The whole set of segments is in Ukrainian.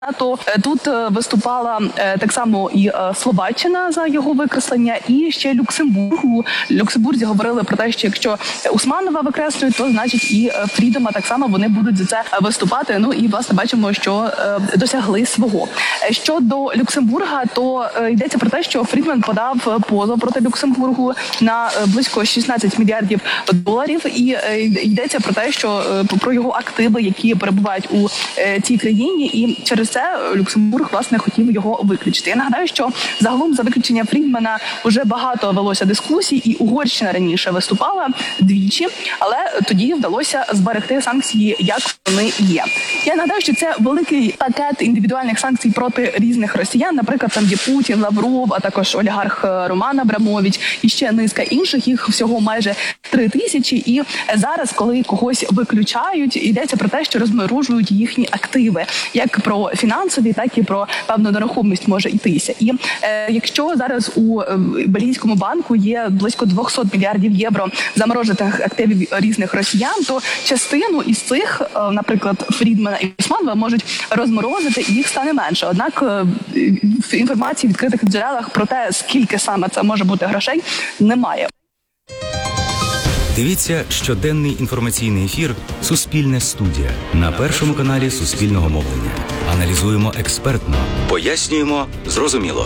То тут виступала так само і Словаччина за його викреслення, і ще Люксембурзі говорили про те, що якщо Усманова викреслюють, то значить і Фрідома так само вони будуть за це виступати. Ну і власне бачимо, що досягли свого. Щодо Люксембурга, то йдеться про те, що Фрідман подав позов проти Люксембургу на близько 16 мільярдів доларів, і йдеться про те, що про його активи, які перебувають у цій країні, і через це Люксембург, власне, хотів його виключити. Я нагадаю, що загалом за виключення Фрідмана вже багато велося дискусій, і Угорщина раніше виступала двічі, але тоді вдалося зберегти санкції, як вони є. Я нагадаю, що це великий пакет індивідуальних санкцій проти різних росіян, наприклад, там є Путін, Лавров, а також олігарх Роман Абрамович і ще низка інших, їх всього майже 3000, і зараз, коли когось виключають, йдеться про те, що розморожують їхні активи, як про фінансові, так і про певну нерухомість може йтися. І якщо зараз у бельгійському банку є близько 200 мільярдів євро заморожених активів різних росіян, то частину із цих, наприклад, Фрідмана і Усманова, можуть розморозити, і їх стане менше. Однак в інформації в відкритих джерелах про те, скільки саме це може бути грошей, немає. Дивіться щоденний інформаційний ефір «Суспільне студія» на Першому каналі Суспільного мовлення. Аналізуємо експертно, пояснюємо зрозуміло.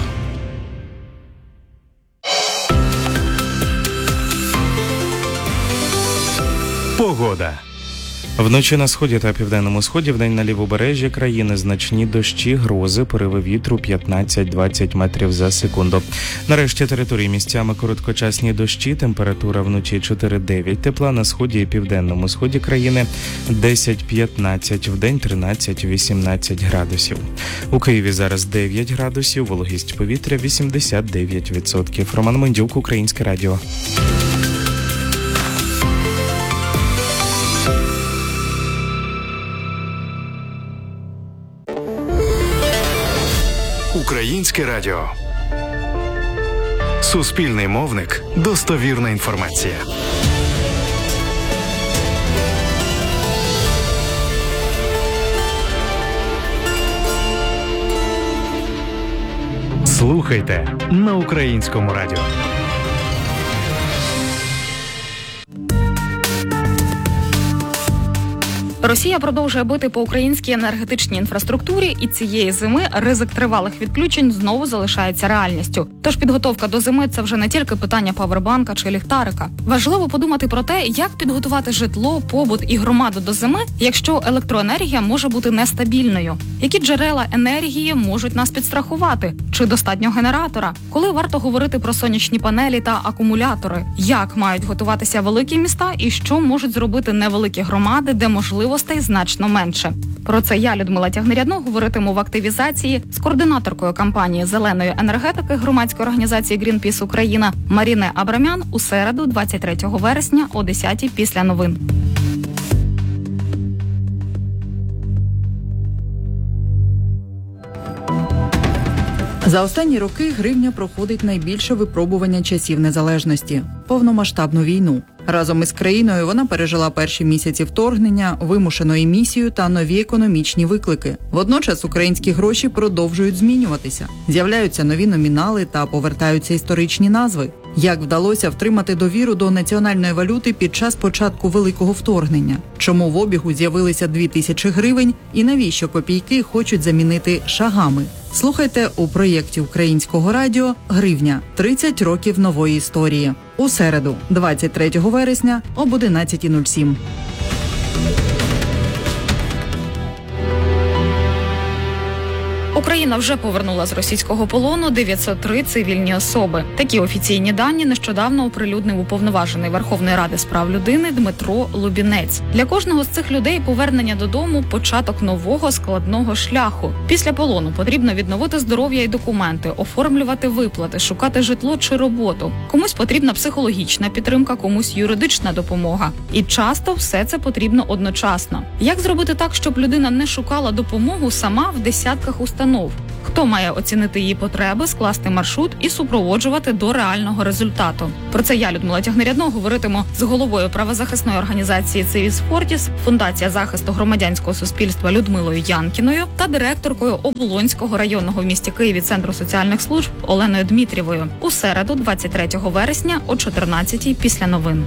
Погода. Вночі на сході та південному сході, вдень на лівобережжі країни значні дощі, грози, пориви вітру 15-20 метрів за секунду. Нарешті території місцями короткочасні дощі, температура вночі 4-9 тепла, на сході і південному сході країни 10-15, вдень 13-18 градусів. У Києві зараз 9 градусів, вологість повітря 89%. Роман Мендюк, Українське радіо. Українське радіо. Суспільний мовник. Достовірна інформація. Слухайте на Українському радіо. Росія продовжує бити по українській енергетичній інфраструктурі, і цієї зими ризик тривалих відключень знову залишається реальністю. Тож підготовка до зими – це вже не тільки питання павербанка чи ліхтарика. Важливо подумати про те, як підготувати житло, побут і громаду до зими, якщо електроенергія може бути нестабільною. Які джерела енергії можуть нас підстрахувати? Чи достатньо генератора? Коли варто говорити про сонячні панелі та акумулятори? Як мають готуватися великі міста і що можуть зробити невеликі громади, де можливостей значно менше? Про це я, Людмила Тягнерядно, говоритиму в активізації з координаторкою кампанії зеленої енергетики громадської організації «Грінпіс Україна» Маріне Абрамян у середу, 23 вересня о 10-й після новин. За останні роки гривня проходить найбільше випробування часів незалежності – повномасштабну війну. Разом із країною вона пережила перші місяці вторгнення, вимушену емісію та нові економічні виклики. Водночас українські гроші продовжують змінюватися. З'являються нові номінали та повертаються історичні назви. Як вдалося втримати довіру до національної валюти під час початку великого вторгнення? Чому в обігу з'явилися 2000 гривень і навіщо копійки хочуть замінити шагами? Слухайте у проєкті Українського радіо «Гривня. 30 років нової історії». У середу, 23 вересня об 11:07. Україна вже повернула з російського полону 903 цивільні особи. Такі офіційні дані нещодавно оприлюднив уповноважений Верховної Ради з прав людини Дмитро Лубінець. Для кожного з цих людей повернення додому – початок нового складного шляху. Після полону потрібно відновити здоров'я і документи, оформлювати виплати, шукати житло чи роботу. Комусь потрібна психологічна підтримка, комусь юридична допомога. І часто все це потрібно одночасно. Як зробити так, щоб людина не шукала допомогу сама в десятках установ? Хто має оцінити її потреби, скласти маршрут і супроводжувати до реального результату? Про це я, Людмила Тягнерядно, говоритиму з головою правозахисної організації «Цивіс Фортіс», Фундація захисту громадянського суспільства Людмилою Янкіною та директоркою Оболонського районного в місті Києві Центру соціальних служб Оленою Дмитрієвою у середу, 23 вересня о 14-й після новин.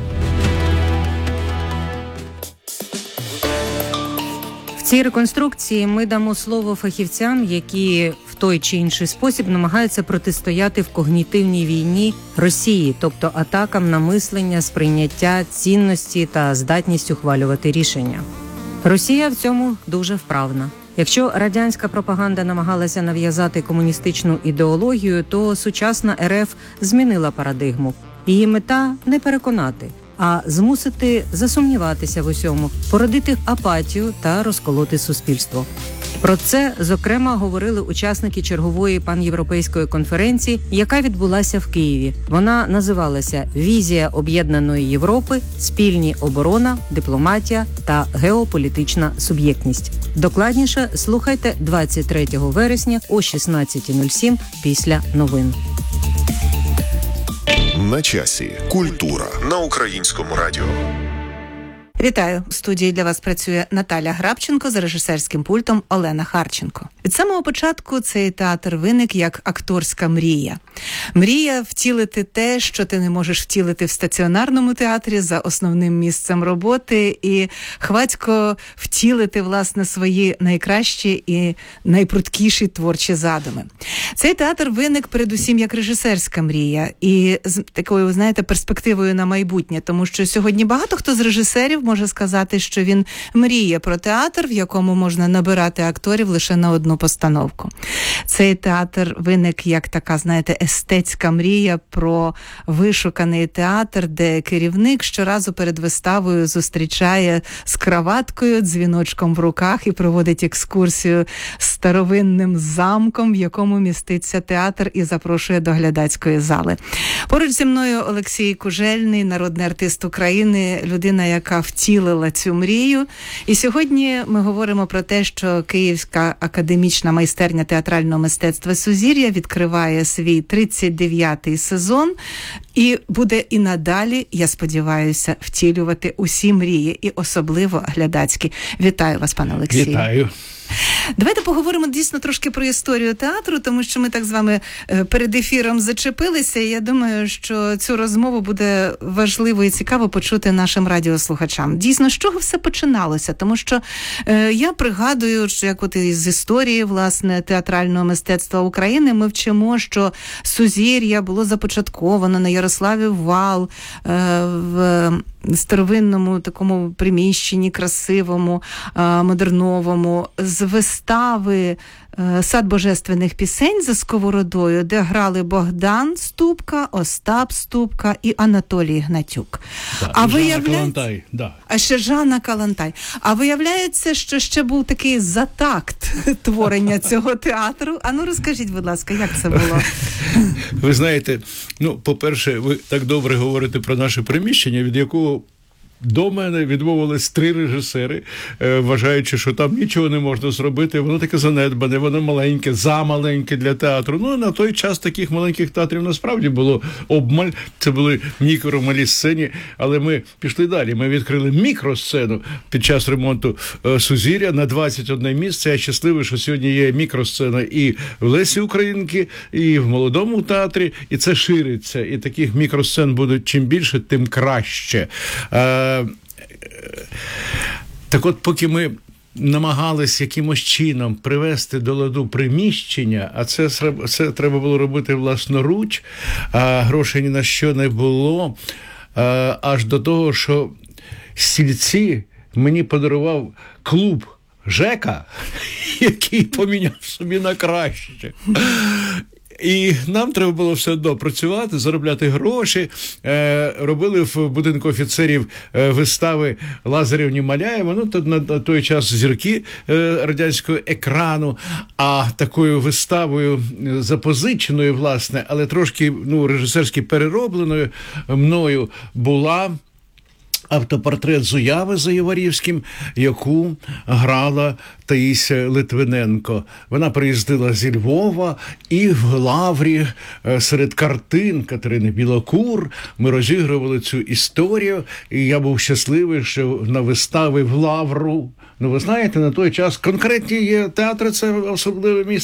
В цій реконструкції ми дамо слово фахівцям, які в той чи інший спосіб намагаються протистояти в когнітивній війні Росії, тобто атакам на мислення, сприйняття, цінності та здатність ухвалювати рішення. Росія в цьому дуже вправна. Якщо радянська пропаганда намагалася нав'язати комуністичну ідеологію, то сучасна РФ змінила парадигму. Її мета – не переконати, а змусити засумніватися в усьому, породити апатію та розколоти суспільство. Про це, зокрема, говорили учасники чергової панєвропейської конференції, яка відбулася в Києві. Вона називалася «Візія об'єднаної Європи, спільні оборона, дипломатія та геополітична суб'єктність». Докладніше слухайте 23 вересня о 16:07 після новин. На часі. Культура на Українському радіо. Вітаю! У студії для вас працює Наталя Грабченко, за режисерським пультом Олена Харченко. Від самого початку цей театр виник як акторська мрія. Мрія втілити те, що ти не можеш втілити в стаціонарному театрі за основним місцем роботи, і хвацько втілити, власне, свої найкращі і найпрудкіші творчі задуми. Цей театр виник передусім як режисерська мрія і з такою, знаєте, перспективою на майбутнє, тому що сьогодні багато хто з режисерів може сказати, що він мріє про театр, в якому можна набирати акторів лише на одну постановку. Цей театр виник як така, знаєте, естетська мрія про вишуканий театр, де керівник щоразу перед виставою зустрічає з краваткою, дзвіночком в руках і проводить екскурсію старовинним замком, в якому міститься театр, і запрошує до глядацької зали. Поруч зі мною Олексій Кужельний, народний артист України, людина, яка втілила цю мрію. І сьогодні ми говоримо про те, що Київська академічна майстерня театрального мистецтва «Сузір'я» відкриває свій 39-й сезон і буде і надалі, я сподіваюся, втілювати усі мрії, і особливо глядацькі. Вітаю вас, пане Олексію. Вітаю. Давайте поговоримо дійсно трошки про історію театру, тому що ми так з вами перед ефіром зачепилися, і я думаю, що цю розмову буде важливо і цікаво почути нашим радіослухачам. Дійсно, з чого все починалося? Тому що я пригадую, що як от із історії, власне, театрального мистецтва України ми вчимо, що «Сузір'я» було започатковано на Ярославів Вал, в старовинному такому приміщенні, красивому, модерновому, з вистави «Сад божественних пісень» за Сковородою, де грали Богдан Ступка, Остап Ступка і Анатолій Гнатюк. Да, а Калантай, да. А ще Жанна Калантай. А виявляється, що ще був такий затакт творення цього театру. А ну розкажіть, будь ласка, як це було? Ви знаєте, по-перше, ви так добре говорите про наше приміщення, від якого до мене відмовились 3 режисери, вважаючи, що там нічого не можна зробити. Воно таке занедбане, воно маленьке, замаленьке для театру. На той час таких маленьких театрів насправді було обмаль. Це були мікро-малі сцені, але ми пішли далі. Ми відкрили мікросцену під час ремонту «Сузір'я» на 21 місце. Я щасливий, що сьогодні є мікросцена і в Лесі Українки, і в Молодому театрі, і це шириться. І таких мікросцен буде чим більше, тим краще. Так от, поки ми намагались якимось чином привести до ладу приміщення, а це треба було робити власноруч, а грошей ні на що не було, аж до того, що стільці мені подарував клуб ЖЕКа, який поміняв собі на краще. І нам треба було все одно працювати, заробляти гроші. Робили в будинку офіцерів вистави Лазарєвні-Маляєва, на той час зірки радянського екрану, а такою виставою запозиченою, власне, але трошки режисерськи переробленою мною була автопортрет Зуяви за Єварівським, яку грала Таїся Литвиненко. Вона приїздила зі Львова, і в Лаврі серед картин Катерини Білокур ми розігрували цю історію, і я був щасливий, що на вистави в Лавру, ну ви знаєте, на той час конкретні є театри, це особливе місце.